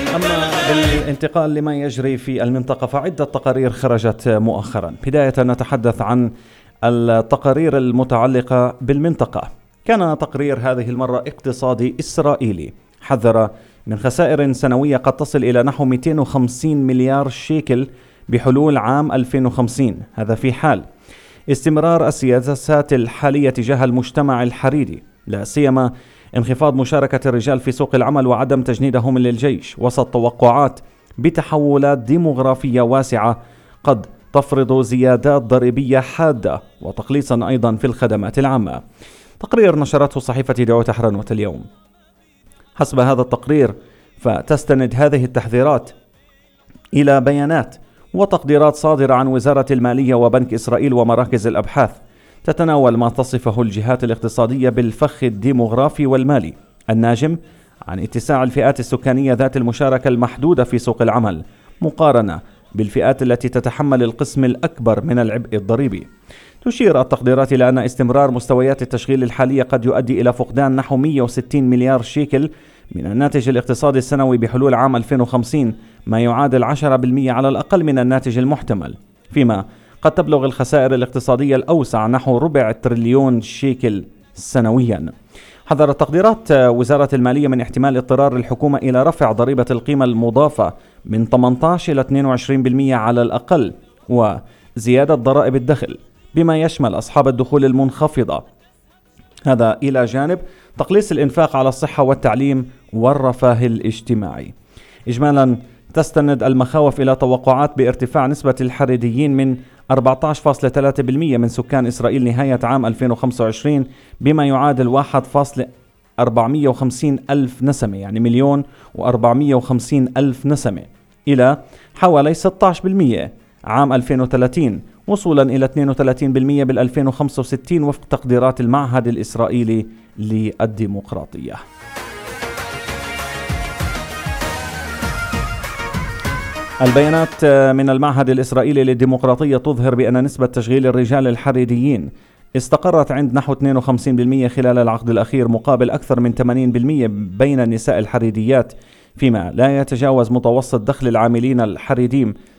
أما بالانتقال لما يجري في المنطقة فعدة تقارير خرجت مؤخرا. بداية نتحدث عن التقارير المتعلقة بالمنطقة. كان تقرير هذه المرة اقتصادي إسرائيلي حذر من خسائر سنوية قد تصل إلى نحو 250 مليار شيكل بحلول عام 2050. هذا في حال استمرار السياسات الحالية تجاه المجتمع الحريري، لا سيما انخفاض مشاركة الرجال في سوق العمل وعدم تجنيدهم للجيش، وسط توقعات بتحولات ديموغرافية واسعة قد تفرض زيادات ضريبية حادة وتقليصا أيضا في الخدمات العامة. تقرير نشرته صحيفة دعوة حرنوت اليوم. حسب هذا التقرير فتستند هذه التحذيرات إلى بيانات وتقديرات صادرة عن وزارة المالية وبنك إسرائيل ومراكز الأبحاث، تتناول ما تصفه الجهات الاقتصادية بالفخ الديموغرافي والمالي الناجم عن اتساع الفئات السكانية ذات المشاركة المحدودة في سوق العمل مقارنة بالفئات التي تتحمل القسم الأكبر من العبء الضريبي. تشير التقديرات إلى أن استمرار مستويات التشغيل الحالية قد يؤدي إلى فقدان نحو 160 مليار شيكل من الناتج الاقتصادي السنوي بحلول عام 2050، ما يعادل 10% على الأقل من الناتج المحتمل، فيما قد تبلغ الخسائر الاقتصادية الأوسع نحو ربع تريليون شيكل سنويا. حذرت تقديرات وزارة المالية من احتمال اضطرار الحكومة إلى رفع ضريبة القيمة المضافة من 18 إلى 22% على الأقل، وزيادة ضرائب الدخل بما يشمل أصحاب الدخول المنخفضة، هذا إلى جانب تقليص الإنفاق على الصحة والتعليم والرفاه الاجتماعي. إجمالا تستند المخاوف إلى توقعات بارتفاع نسبة الحريديين من 14.3% من سكان إسرائيل نهاية عام 2025 بما يعادل 1.450 ألف نسمة، يعني 1,450,000 نسمة، إلى حوالي 16% عام 2030 وصولا إلى 32% بال2065 وفق تقديرات المعهد الإسرائيلي للديمقراطية. البيانات من المعهد الإسرائيلي للديمقراطية تظهر بأن نسبة تشغيل الرجال الحريديين استقرت عند نحو 52% خلال العقد الأخير مقابل أكثر من 80% بين النساء الحريديات، فيما لا يتجاوز متوسط دخل العاملين الحريديم